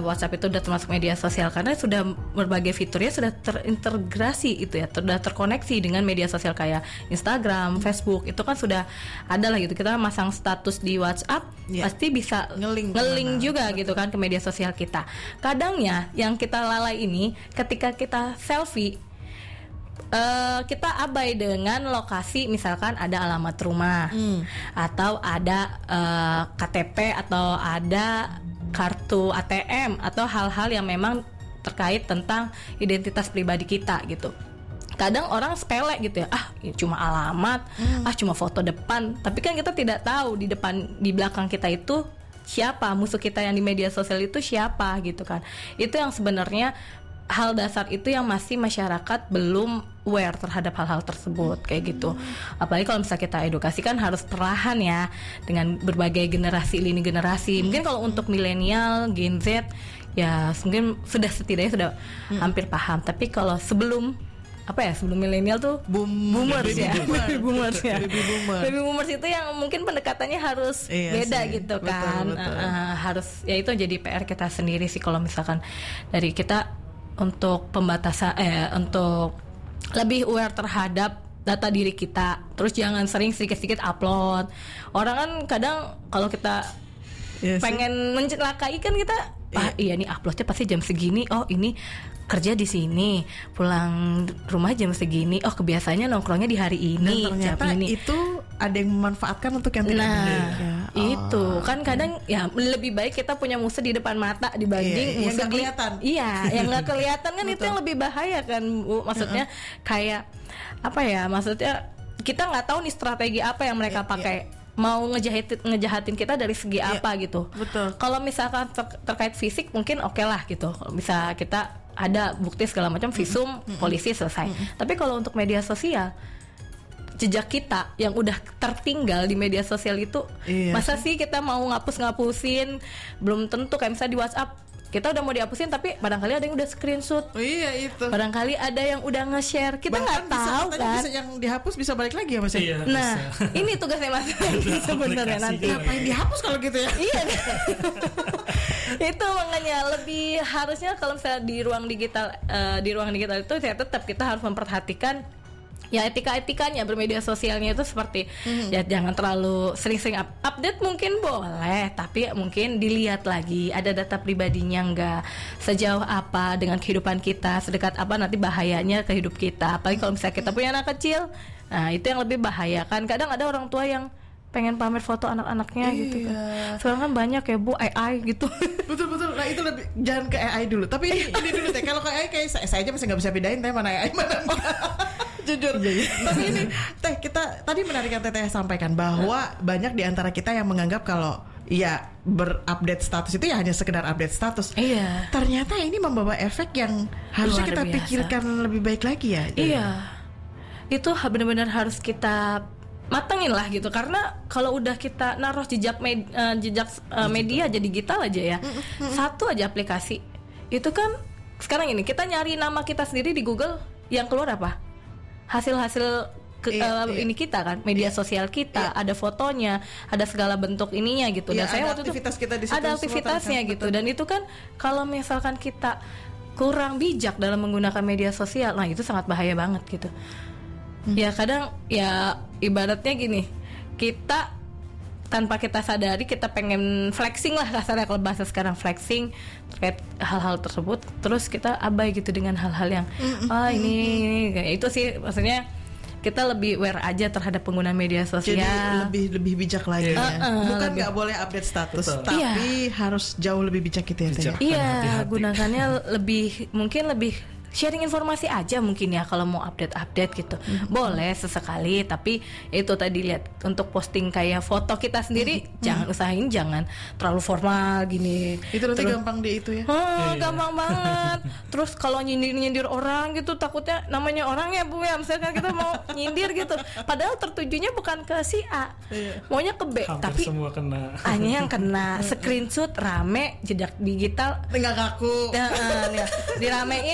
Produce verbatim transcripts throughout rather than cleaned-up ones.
WhatsApp itu udah termasuk media sosial karena sudah berbagai fiturnya sudah terintegrasi itu ya, sudah terkoneksi dengan media sosial kayak Instagram, Facebook itu kan sudah ada lah gitu. Kita masang status di WhatsApp yeah. pasti bisa ngeling ngeling juga betul. Gitu kan ke media sosial kita. Kadangnya yang kita lalai ini ketika kita selfie Uh, kita abai dengan lokasi, misalkan ada alamat rumah hmm. atau ada uh, K T P atau ada kartu A T M atau hal-hal yang memang terkait tentang identitas pribadi kita gitu. Kadang orang sepele gitu ya, ah cuma alamat, hmm. ah cuma foto depan, tapi kan kita tidak tahu di depan di belakang kita itu siapa, musuh kita yang di media sosial itu siapa gitu kan. Itu yang sebenarnya hal dasar itu yang masih masyarakat belum aware terhadap hal-hal tersebut kayak gitu. Apalagi kalau misalnya kita edukasi kan harus perlahan ya dengan berbagai generasi lini generasi. Mungkin kalau untuk milenial, Gen Z ya mungkin sudah setidaknya sudah hmm. hampir paham. Tapi kalau sebelum apa ya sebelum milenial tuh boom, boomers ya, baby boomers ya, baby boomers. Baby boomers itu yang mungkin pendekatannya harus iya beda sih. Gitu kan. Betul, betul. Uh, harus ya itu jadi P R kita sendiri sih kalau misalkan dari kita untuk pembatasan eh untuk lebih aware terhadap data diri kita. Terus jangan sering sedikit-sedikit upload. Orang kan kadang kalau kita yes, pengen mencelakai kan kita ah iya nih uploadnya pasti jam segini. Oh ini kerja di sini, pulang rumah jam segini. Oh kebiasaannya nongkrongnya di hari ini. Dan ternyata jam ini. Itu ada yang memanfaatkan untuk yang tidak nah, ya. Itu oh, kan kadang ya lebih baik kita punya musuh di depan mata dibanding iya, musuh yang kelihatan. Iya, yang nggak kelihatan kan itu yang lebih bahaya kan Bu. Maksudnya uh-uh. kayak apa ya? Maksudnya kita nggak tahu nih strategi apa yang mereka yeah, pakai. Yeah. Mau ngejahatin ngejahatin kita dari segi yeah, apa gitu. Betul. Kalau misalkan ter- terkait fisik mungkin oke okay lah gitu. Bisa kita ada bukti segala macam visum mm-hmm. polisi selesai. Mm-hmm. Tapi kalau untuk media sosial jejak kita yang udah tertinggal di media sosial itu iya. Masa sih kita mau ngapus-ngapusin? Belum tentu kayak misalnya di WhatsApp kita udah mau dihapusin tapi barangkali ada yang udah screenshot. Oh iya itu. Barangkali ada yang udah nge-share. Kita nggak tahu kan. Bisa yang dihapus bisa balik lagi ya Mas. Iya, nah, bisa. Ini tugasnya Mas sebenarnya nanti. Ngapain dihapus kalau gitu ya? Iya. Itu makanya lebih harusnya kalau misalnya di ruang digital uh, di ruang digital itu ya tetap kita harus memperhatikan ya etika-etikanya bermedia sosialnya itu seperti mm-hmm. ya jangan terlalu sering-sering up- update mungkin boleh tapi mungkin dilihat lagi ada data pribadinya enggak, sejauh apa dengan kehidupan kita, sedekat apa nanti bahayanya ke hidup kita. Apalagi kalau misalnya kita punya anak kecil, nah itu yang lebih bahaya kan. Kadang ada orang tua yang pengen pamer foto anak-anaknya iya. gitu kan. Sekarang kan banyak ya Bu A I gitu. Betul-betul. Nah itu lebih jangan ke A I dulu. Tapi ini, ini dulu teh. Kalau ke A I kayak saya, saya aja masih nggak bisa bedain teh mana A I mana jujur. Tapi ini teh kita tadi menarik yang Teteh sampaikan bahwa banyak di antara kita yang menganggap kalau ya berupdate status itu ya hanya sekedar update status. Iya. Ternyata ini membawa efek yang harusnya luar kita biasa. Pikirkan lebih baik lagi ya. Iya. Itu benar-benar harus kita matengin lah gitu, karena kalau udah kita naruh jejak med, uh, jejak uh, media aja digital aja ya, mm-hmm. satu aja aplikasi itu kan sekarang ini kita nyari nama kita sendiri di Google yang keluar apa? Hasil-hasil ke, iya, uh, iya. ini kita kan media iya. sosial kita, iya. ada fotonya, ada segala bentuk ininya gitu. Iya, dan saya waktu aktivitas itu kita di situ ada aktivitasnya kan, gitu. Betul. Dan itu kan kalau misalkan kita kurang bijak dalam menggunakan media sosial, nah itu sangat bahaya banget gitu. Hmm. Ya kadang ya ibaratnya gini, kita tanpa kita sadari kita pengen flexing lah kasarnya, kalau bahasa sekarang flexing terkait hal-hal tersebut, terus kita abai gitu dengan hal-hal yang mm-hmm. ah ini, ini itu sih maksudnya kita lebih aware aja terhadap pengguna media sosial. Jadi lebih lebih bijak lagi yeah. ya. Uh, uh, Bukan nggak lebih. boleh update status, Betul. tapi Iya. harus jauh lebih bijak gitu ya. Bijak. Iya, hati-hati. gunakannya lebih mungkin lebih sharing informasi aja mungkin ya kalau mau update-update gitu. Mm-hmm. Boleh sesekali, tapi itu tadi lihat untuk posting kayak foto kita sendiri mm-hmm. jangan usahain jangan terlalu formal gini. Itu nanti Terus, gampang di itu ya. Oh, gampang banget. Terus kalau nyindir-nyindir orang gitu takutnya namanya orang ya Bu ya, misalkan kita mau nyindir gitu. Padahal tertujunya bukan ke si A. Iya. Maunya ke B, hampir tapi semua kena. hanya yang kena screenshot rame jejak digital tinggal kaku. Ya, uh, ya. Diramein,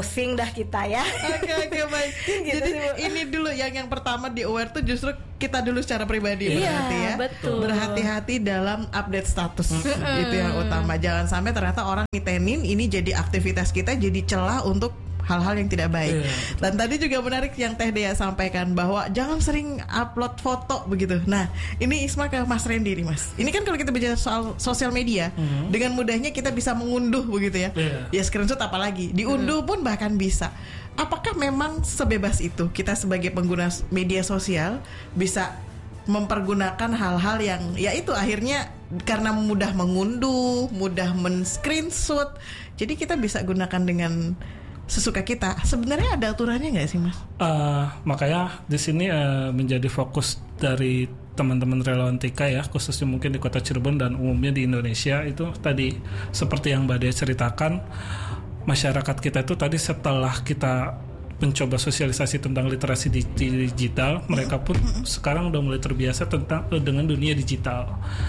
pusing dah kita ya. Oke oke baik. Gitu Jadi sih, Bu. ini dulu yang yang pertama di aware tuh justru kita dulu secara pribadi Iya, berarti ya. betul. Berhati-hati dalam update status. Itu yang utama. Jangan sampai ternyata orang ngitenin ini jadi aktivitas kita jadi celah untuk hal-hal yang tidak baik. Iya, Dan tadi juga menarik yang Teh Dea sampaikan bahwa jangan sering upload foto begitu. Nah, ini Isma ke Mas Randy nih Mas. Ini kan kalau kita bicara soal sosial media, Mm-hmm. dengan mudahnya kita bisa mengunduh begitu ya. Iya. Ya screenshot apalagi, diunduh pun bahkan bisa. Apakah memang sebebas itu kita sebagai pengguna media sosial bisa mempergunakan hal-hal yang ya itu akhirnya karena mudah mengunduh, mudah men-screenshot. Jadi kita bisa gunakan dengan sesuka kita. Sebenarnya ada aturannya nggak sih Mas? Uh, makanya di sini uh, menjadi fokus dari teman-teman relawan T K ya, khususnya mungkin di Kota Cirebon dan umumnya di Indonesia itu tadi seperti yang Mbak Dea ceritakan, masyarakat kita itu tadi setelah kita mencoba sosialisasi tentang literasi di, di digital, mereka pun sekarang udah mulai terbiasa tentang uh, dengan dunia digital.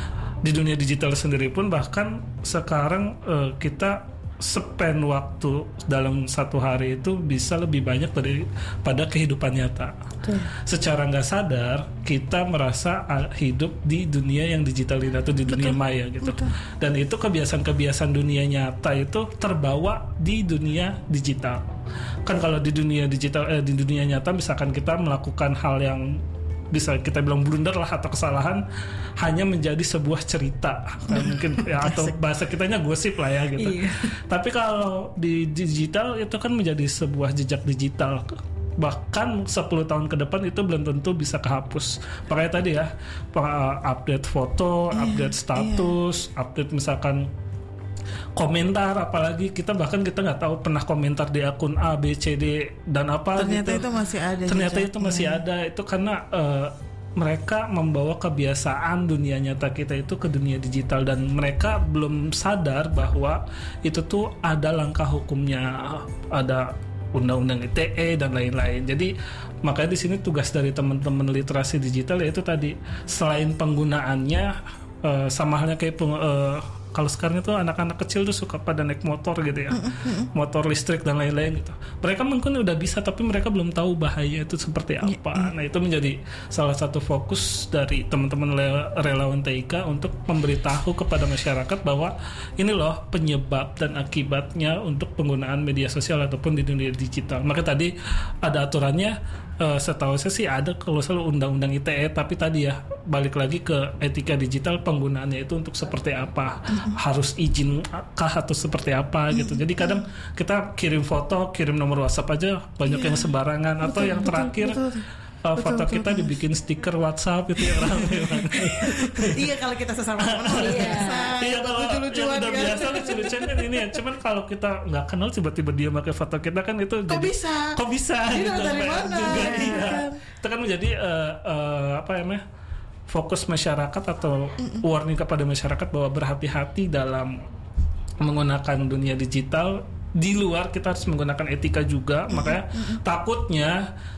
Di dunia digital sendiri pun bahkan sekarang uh, kita spend waktu dalam satu hari itu bisa lebih banyak daripada kehidupan nyata. Betul. Secara nggak sadar kita merasa uh, hidup di dunia yang digital ini atau di dunia Betul. maya gitu. Betul. Dan itu kebiasaan-kebiasaan dunia nyata itu terbawa di dunia digital. Kan kalau di dunia digital eh, di dunia nyata misalkan kita melakukan hal yang bisa kita bilang blunder lah atau kesalahan hanya menjadi sebuah cerita kan, mungkin ya, atau bahasa kitanya gosip lah ya gitu. Iya. Tapi kalau di digital itu kan menjadi sebuah jejak digital, bahkan sepuluh tahun ke depan itu belum tentu bisa kehapus. Makanya tadi ya update foto, Iya, update status, update misalkan komentar, apalagi kita bahkan kita nggak tahu pernah komentar di akun A, B, C, D dan apa Ternyata gitu. itu masih ada. Ternyata jejaknya. itu masih ada. Itu karena uh, mereka membawa kebiasaan dunia nyata kita itu ke dunia digital dan mereka belum sadar bahwa itu tuh ada langkah hukumnya, ada undang-undang I T E dan lain-lain. Jadi makanya di sini tugas dari teman-teman literasi digital yaitu tadi selain penggunaannya uh, sama halnya kayak peng, uh, kalau sekarang itu anak-anak kecil tuh suka pada naik motor gitu ya, motor listrik dan lain-lain gitu. Mereka mungkin udah bisa tapi mereka belum tahu bahaya itu seperti apa. Nah itu menjadi salah satu fokus dari teman-teman relawan T I K untuk memberitahu kepada masyarakat bahwa ini loh penyebab dan akibatnya untuk penggunaan media sosial ataupun di dunia digital. Maka tadi ada aturannya. Uh, setahu saya sih ada kalau selalu undang-undang I T E, tapi tadi ya balik lagi ke etika digital penggunaannya itu untuk seperti apa, mm-hmm. harus izin kah atau seperti apa mm-hmm. gitu. Jadi kadang kita kirim foto, kirim nomor WhatsApp aja banyak yeah. yang sembarangan, betul, atau yang betul, terakhir betul, betul. Uh, betul, foto betul, kita betul. Dibikin stiker WhatsApp itu yang ramai banget. Iya kalau kita sesama teman udah biasa. Iya kalau lucu-lucuan udah kan. biasa lucu-lucuan kan ini ya. Cuman kalau kita nggak kenal tiba-tiba dia pakai foto kita kan itu kok jadi, bisa? Kok bisa? Ini gitu, dari mana? Juga, ya, iya. kan? Itu kan menjadi uh, uh, apa namanya? Fokus masyarakat atau Mm-mm. warning kepada masyarakat bahwa berhati-hati dalam menggunakan dunia digital. Di luar kita harus menggunakan etika juga. Mm-mm. Makanya Mm-mm. takutnya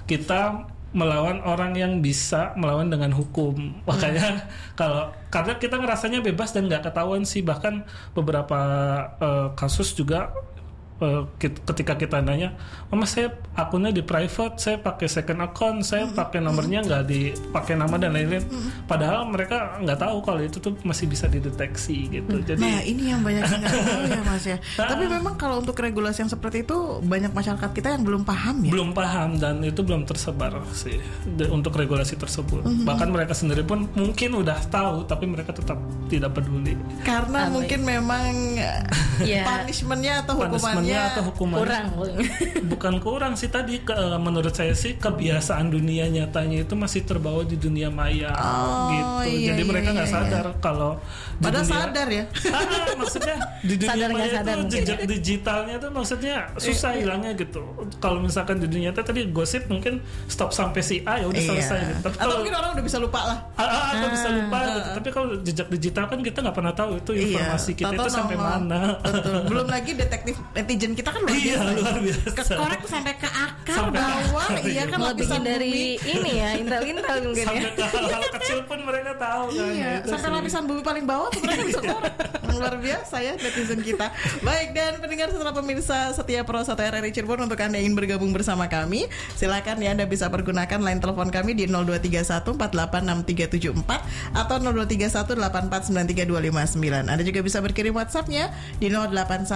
kita melawan orang yang bisa melawan dengan hukum. Makanya hmm. kalau karena kita ngerasanya bebas dan nggak ketahuan sih, bahkan beberapa uh, kasus juga uh, ketika kita nanya, "Mama saya akunnya di private, saya pakai second account, saya pakai nomornya nggak dipakai nama dan lain-lain." Padahal mereka nggak tahu kalau itu tuh masih bisa dideteksi gitu. Jadi nah ini yang banyak yang nggak tahu ya Mas ya. Tapi memang kalau untuk regulasi yang seperti itu banyak masyarakat kita yang belum paham ya. Belum paham dan itu belum tersebar sih de- untuk regulasi tersebut. Mm-hmm. Bahkan mereka sendiri pun mungkin udah tahu tapi mereka tetap tidak peduli. Karena Amin. mungkin memang yeah. punishment-nya atau hukumannya Punishment-nya atau hukumannya kurang. Bukan kurang sih tadi ke, menurut saya sih kebiasaan dunia nyatanya itu masih terbawa di dunia maya oh, gitu. Iya, Jadi iya, mereka nggak iya, sadar iya. kalau padahal dunia, sadar ya. ah, maksudnya di dunia Sadar maya sadar itu mungkin. jejak digitalnya tuh maksudnya susah hilangnya gitu. Kalau misalkan di dunia nyata tadi gosip mungkin stop sampai si A ya udah Iya. selesai gitu. Tapi Atau kalau mungkin orang udah bisa lupa lah. Ah, ah, atau Ah, bisa lupa ah, gitu. ah. Tapi kalau jejak digital kan kita nggak pernah tahu itu informasi Iya, kita tahu-tahu itu sampai nongol. mana. Betul. Belum lagi detektif netizen netizen kita kan luar Iya, biasa. luar biasa. Kekorek tuh sampai ke akar Sampai ke bawah, akar, iya iya. kan Lebih lapisan dari bumi. ini ya, intel-intel mungkin ya. Sampai ke hal-hal kecil pun mereka tahu kan. Iya, Itu sampai sih. lapisan bumi paling bawah tuh mereka bisa korek. Luar biasa ya netizen kita. Baik, dan pendengar setelah pemirsa setia Pro satu R R I Cirebon, untuk Anda yang ingin bergabung bersama kami, silakan ya, Anda bisa pergunakan line telepon kami di nol dua tiga satu empat delapan enam tiga tujuh empat atau nol dua tiga satu delapan empat sembilan tiga dua lima sembilan. Anda juga bisa berkirim WhatsApp-nya di nol delapan satu